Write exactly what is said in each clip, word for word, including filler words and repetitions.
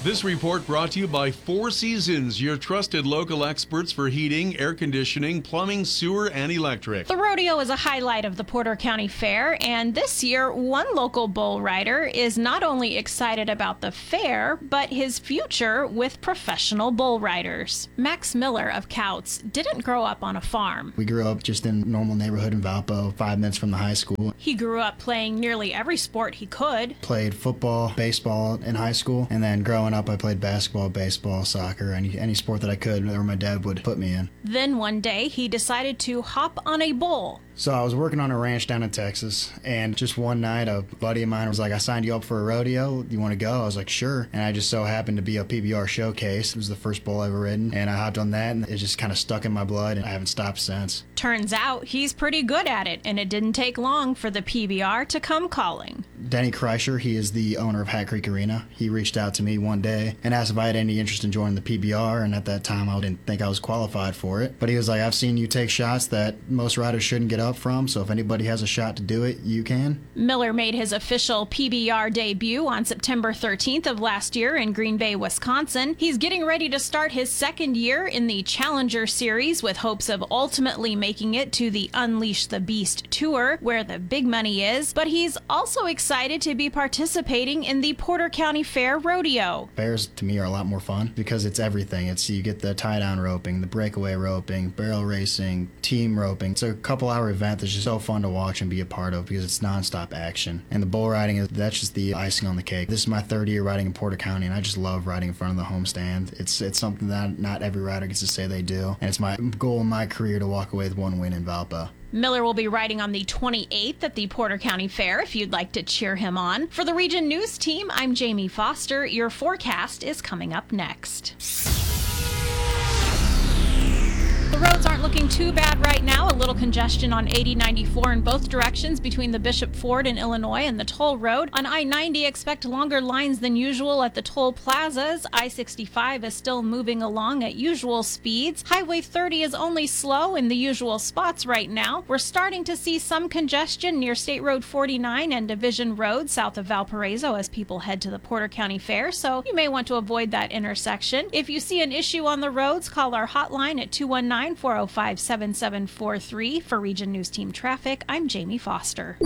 This report brought to you by Four Seasons, your trusted local experts for heating, air conditioning, plumbing, sewer, and electric. The rodeo is a highlight of the Porter County Fair, and this year, one local bull rider is not only excited about the fair, but his future with professional bull riders. Max Miller of Couts didn't grow up on a farm. We grew up just in a normal neighborhood in Valpo, five minutes from the high school. He grew up playing nearly every sport he could. Played football, baseball in high school, and then growing up I played basketball, baseball, soccer, any any sport that I could or my dad would put me in. Then one day he decided to hop on a bull. So I was working on a ranch down in Texas, and just one night a buddy of mine was like, I signed you up for a rodeo, you want to go? I was like, sure. And I just so happened to be a P B R showcase. It was the first bull I ever ridden, and I hopped on that, and it just kind of stuck in my blood, and I haven't stopped since. Turns out he's pretty good at it, and it didn't take long for the P B R to come calling. Denny Kreischer, he is the owner of Hat Creek Arena. He reached out to me one day and asked if I had any interest in joining the P B R, and at that time I didn't think I was qualified for it. But he was like, I've seen you take shots that most riders shouldn't get up from, so if anybody has a shot to do it, you can. Miller made his official P B R debut on September thirteenth of last year in Green Bay, Wisconsin. He's getting ready to start his second year in the Challenger Series with hopes of ultimately making it to the Unleash the Beast Tour, where the big money is, but he's also excited to be participating in the Porter County Fair Rodeo. Fairs to me are a lot more fun because it's everything. It's you get the tie-down roping, the breakaway roping, barrel racing, team roping. It's a couple-hour event that's just so fun to watch and be a part of because it's non-stop action. And the bull riding, is that's just the icing on the cake. This is my third year riding in Porter County, and I just love riding in front of the homestand. It's it's something that not every rider gets to say they do, and it's my goal in my career to walk away with one win in Valpo. Miller will be riding on the twenty-eighth at the Porter County Fair if you'd like to cheer him on. For the Region News Team, I'm Jamie Foster. Your forecast is coming up next. The roads aren't looking too bad right now. A little congestion on eighty ninety-four in both directions between the Bishop Ford in Illinois and the toll road. On I ninety, expect longer lines than usual at the toll plazas. I sixty-five is still moving along at usual speeds. Highway thirty is only slow in the usual spots right now. We're starting to see some congestion near State Road forty-nine and Division Road south of Valparaiso as people head to the Porter County Fair, so you may want to avoid that intersection. If you see an issue on the roads, call our hotline at two one nine, four oh five, seven seven four three. For Region News Team Traffic, I'm Jamie Foster.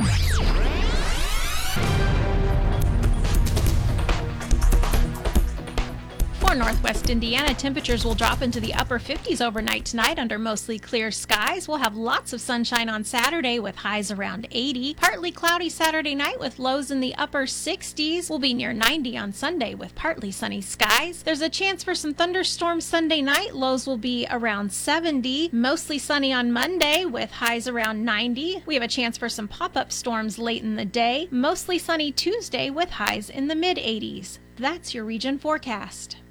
For Northwest Indiana, temperatures will drop into the upper fifties overnight tonight under mostly clear skies. We'll have lots of sunshine on Saturday with highs around eighty. Partly cloudy Saturday night with lows in the upper sixties. We'll be near ninety on Sunday with partly sunny skies. There's a chance for some thunderstorms Sunday night. Lows will be around seventy. Mostly sunny on Monday with highs around ninety. We have a chance for some pop-up storms late in the day. Mostly sunny Tuesday with highs in the mid eighties. That's your region forecast.